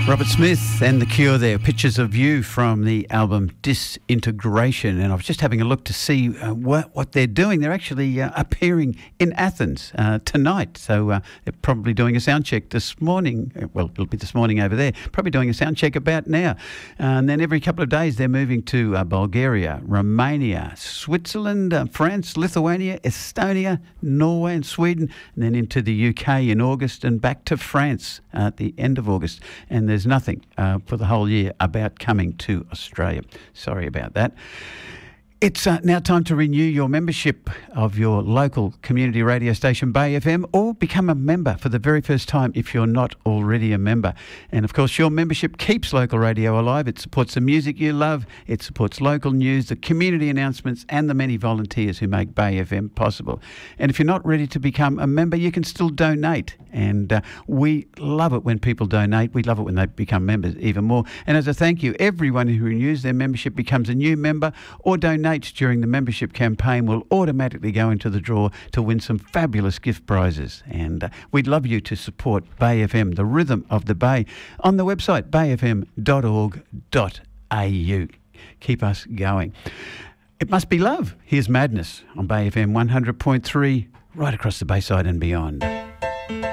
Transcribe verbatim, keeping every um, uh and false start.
Robert Smith and The Cure there, Pictures of You from the album Disintegration. And I was just having a look to see uh, what, what they're doing. They're actually uh, appearing in Athens uh, tonight. So uh, they're probably doing a sound check this morning. Well, it'll be this morning over there. Probably doing a sound check about now. Uh, and then every couple of days they're moving to uh, Bulgaria, Romania, Switzerland, uh, France, Lithuania, Estonia, Norway and Sweden. And then into the U K in August and back to France uh, at the end of August. And there's nothing uh, for the whole year about coming to Australia. Sorry about that. It's uh, now time to renew your membership of your local community radio station, Bay F M, or become a member for the very first time if you're not already a member. And, of course, your membership keeps local radio alive. It supports the music you love. It supports local news, the community announcements, and the many volunteers who make Bay F M possible. And if you're not ready to become a member, you can still donate. And uh, we love it when people donate. We love it when they become members even more. And as a thank you, everyone who renews their membership becomes a new member or donates during the membership campaign will automatically go into the draw to win some fabulous gift prizes. And uh, we'd love you to support Bay F M, the rhythm of the Bay, on the website bay f m dot org dot a u. Keep us going. It must be love. Here's Madness on Bay F M one hundred point three, right across the Bayside and beyond.